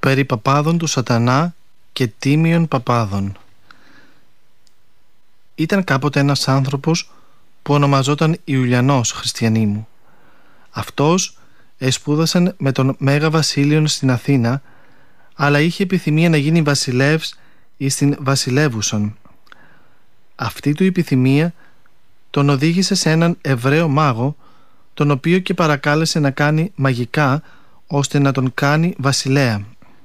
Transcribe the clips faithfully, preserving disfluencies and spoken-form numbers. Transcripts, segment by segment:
περί παπάδων του Σατανά και τίμιων παπάδων. Ήταν κάποτε ένας άνθρωπος που ονομαζόταν Ιουλιανός, χριστιανοί μου. Αυτός εσπούδασαν με τον Μέγα Βασίλειον στην Αθήνα, αλλά είχε επιθυμία να γίνει βασιλεύς εις την βασιλεύουσον. Αυτή του επιθυμία τον οδήγησε σε έναν Εβραίο μάγο, τον οποίο και παρακάλεσε να κάνει μαγικά ώστε να τον κάνει βασιλέα.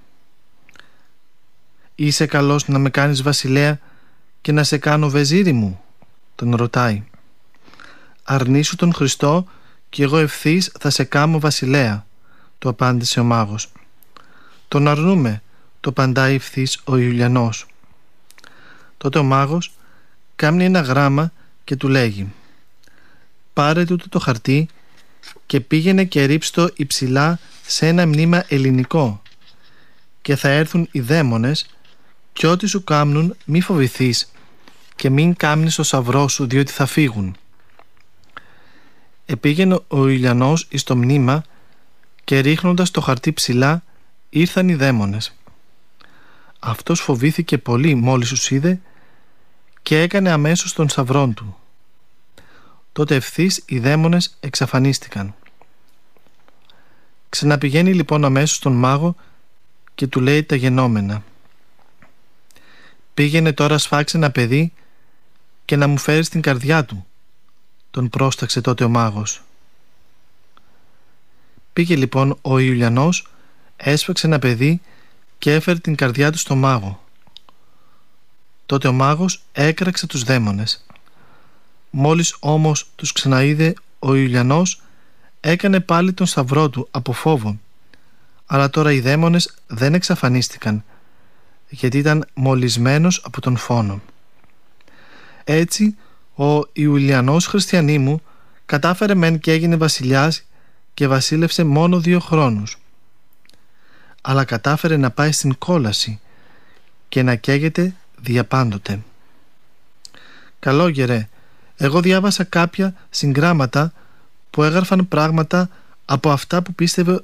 «Είσαι καλός να με κάνεις βασιλέα και να σε κάνω βεζίρι μου?» τον ρωτάει. «Αρνήσου τον Χριστό και εγώ ευθύς θα σε κάμω βασιλέα», του απάντησε ο μάγος. «Τον αρνούμε», το απαντάει ευθύς ο Ιουλιανός. Τότε ο μάγος κάνει ένα γράμμα και του λέγει: «Πάρε τούτο το χαρτί και πήγαινε και ρίψτο υψηλά σε ένα μνήμα ελληνικό και θα έρθουν οι δαίμονες και ό,τι σου κάμνουν μη φοβηθείς και μην κάμνεις το σαυρό σου, διότι θα φύγουν». Επήγαινε ο Ιουλιανός εις το μνήμα και ρίχνοντας το χαρτί ψηλά ήρθαν οι δαίμονες. Αυτός φοβήθηκε πολύ μόλις τους είδε και έκανε αμέσως τον σαυρόν του. Τότε ευθύς οι δαίμονες εξαφανίστηκαν. Ξαναπηγαίνει λοιπόν αμέσως τον μάγο και του λέει τα γενόμενα. «Πήγαινε τώρα σφάξε ένα παιδί και να μου φέρεις την καρδιά του», τον πρόσταξε τότε ο μάγος. Πήγε λοιπόν ο Ιουλιανός, έσφαξε ένα παιδί και έφερε την καρδιά του στο μάγο. Τότε ο μάγος έκραξε τους δαίμονες. Μόλις όμως τους ξαναείδε, ο Ιουλιανός έκανε πάλι τον σταυρό του από φόβο, αλλά τώρα οι δαίμονες δεν εξαφανίστηκαν, γιατί ήταν μολυσμένος από τον φόνο. Έτσι ο Ιουλιανός, χριστιανοί μου, κατάφερε μεν και έγινε βασιλιάς και βασίλευσε μόνο δύο χρόνους, αλλά κατάφερε να πάει στην κόλαση και να καίγεται διαπάντοτε. «Καλόγερε, εγώ διάβασα κάποια συγγράμματα που έγραφαν πράγματα από αυτά που πίστευε